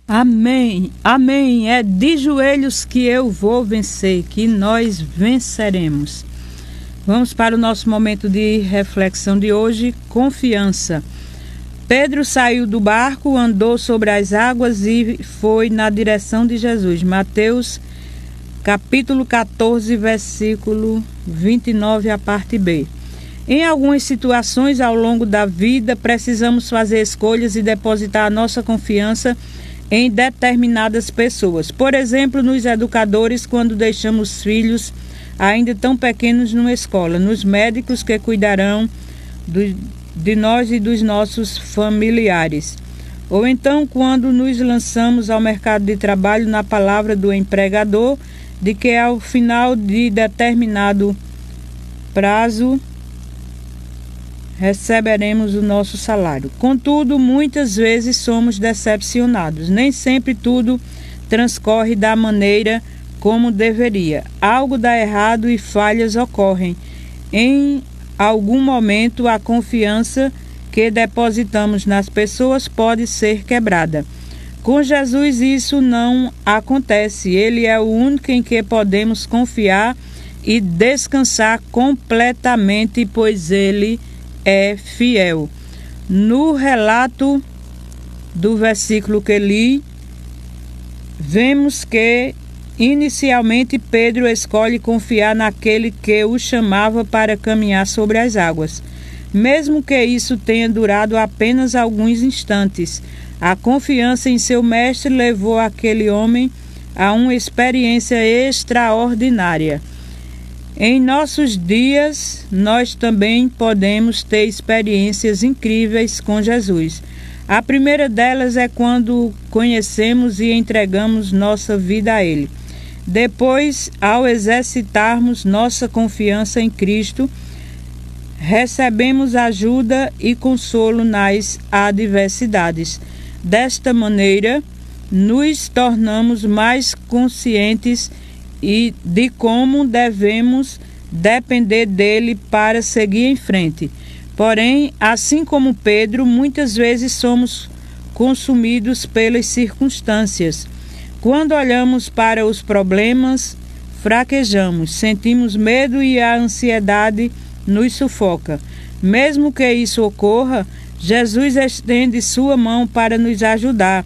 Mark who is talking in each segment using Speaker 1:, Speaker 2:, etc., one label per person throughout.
Speaker 1: Amém, amém. É de joelhos que eu vou vencer, que nós venceremos. Vamos para o nosso momento de reflexão de hoje, confiança. Pedro saiu do barco, andou sobre as águas e foi na direção de Jesus. Mateus, capítulo 14, versículo 29, a parte B. Em algumas situações ao longo da vida, precisamos fazer escolhas e depositar a nossa confiança em determinadas pessoas. Por exemplo, nos educadores, quando deixamos filhos ainda tão pequenos numa escola, nos médicos que cuidarão de nós e dos nossos familiares. Ou então, quando nos lançamos ao mercado de trabalho, na palavra do empregador, de que ao final de determinado prazo receberemos o nosso salário. Contudo, muitas vezes somos decepcionados. Nem sempre tudo transcorre da maneira como deveria. Algo dá errado e falhas ocorrem. Em algum momento, a confiança que depositamos nas pessoas pode ser quebrada. Com Jesus isso não acontece. Ele é o único em que podemos confiar e descansar completamente, pois Ele é fiel. No relato do versículo que li, vemos que inicialmente Pedro escolhe confiar naquele que o chamava para caminhar sobre as águas. Mesmo que isso tenha durado apenas alguns instantes, a confiança em seu mestre levou aquele homem a uma experiência extraordinária. Em nossos dias, nós também podemos ter experiências incríveis com Jesus. A primeira delas é quando conhecemos e entregamos nossa vida a Ele. Depois, ao exercitarmos nossa confiança em Cristo, recebemos ajuda e consolo nas adversidades. Desta maneira, nos tornamos mais conscientes e de como devemos depender dele para seguir em frente. Porém, assim como Pedro, muitas vezes somos consumidos pelas circunstâncias. Quando olhamos para os problemas, fraquejamos, sentimos medo e a ansiedade nos sufoca. Mesmo que isso ocorra, Jesus estende sua mão para nos ajudar.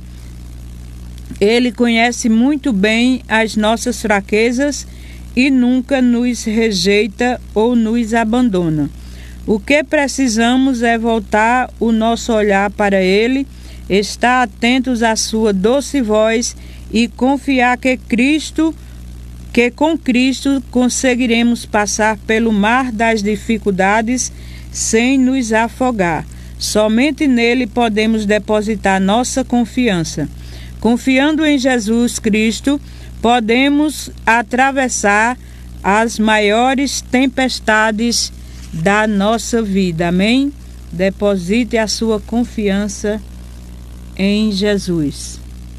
Speaker 1: Ele conhece muito bem as nossas fraquezas e nunca nos rejeita ou nos abandona. O que precisamos é voltar o nosso olhar para Ele, estar atentos à sua doce voz e confiar que com Cristo conseguiremos passar pelo mar das dificuldades sem nos afogar. Somente nele podemos depositar nossa confiança. Confiando em Jesus Cristo, podemos atravessar as maiores tempestades da nossa vida. Amém? Deposite a sua confiança em Jesus.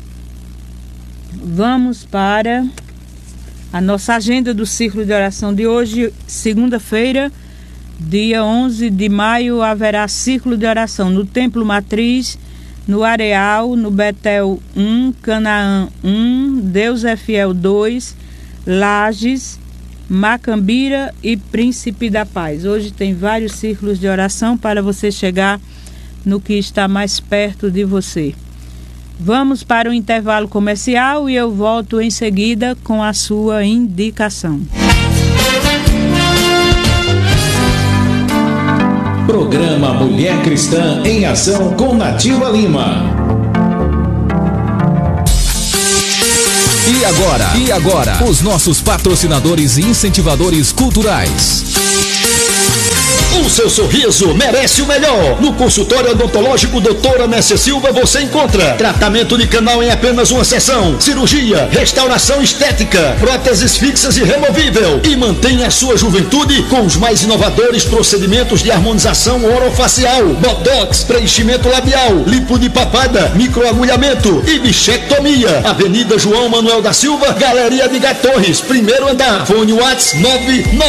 Speaker 1: Vamos para a nossa agenda do ciclo de oração de hoje. Segunda-feira, dia 11 de maio, haverá ciclo de oração no Templo Matriz, no Areal, no Betel 1, Canaã 1, Deus é Fiel 2, Lages, Macambira e Príncipe da Paz. Hoje tem vários ciclos de oração para você chegar no que está mais perto de você. Vamos para o intervalo comercial e eu volto em seguida com a sua indicação.
Speaker 2: Programa Mulher Cristã em Ação com Nativa Lima.
Speaker 3: E agora, os nossos patrocinadores e incentivadores culturais.
Speaker 4: O seu sorriso merece o melhor. No consultório odontológico Doutora Messia Silva você encontra tratamento de canal em apenas uma sessão, cirurgia, restauração estética, próteses fixas e removível, e mantenha a sua juventude com os mais inovadores procedimentos de harmonização orofacial, botox, preenchimento labial, lipo de papada, microagulhamento e bichectomia. Avenida João Manuel da Silva, Galeria de Torres, primeiro andar. Fone WhatsApp